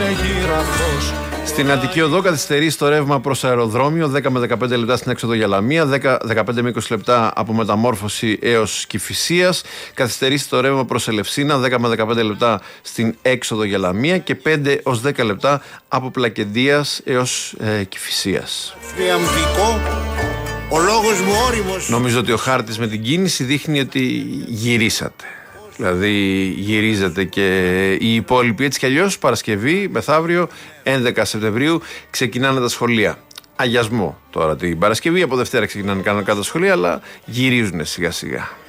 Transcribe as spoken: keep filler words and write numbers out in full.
Στην Αττική Οδό καθυστερεί στο ρεύμα προς αεροδρόμιο δέκα με δεκαπέντε λεπτά στην έξοδο για Λαμία, δέκα με δεκαπέντε με είκοσι λεπτά από Μεταμόρφωση έως Κηφισίας. Καθυστερεί στο ρεύμα προς Ελευσίνα δέκα με δεκαπέντε λεπτά στην έξοδο για Λαμία και πέντε έως δέκα λεπτά από Πλακεντίας έως ε, Κηφισίας. Ο λόγος μου όριμος. Νομίζω ότι ο χάρτης με την κίνηση δείχνει ότι γυρίσατε. Δηλαδή γυρίζετε και οι υπόλοιποι. Έτσι κι αλλιώς Παρασκευή μεθαύριο έντεκα Σεπτεμβρίου ξεκινάνε τα σχολεία. Αγιασμό τώρα την Παρασκευή, από Δευτέρα ξεκινάνε κανονικά τα σχολεία, αλλά γυρίζουν σιγά σιγά.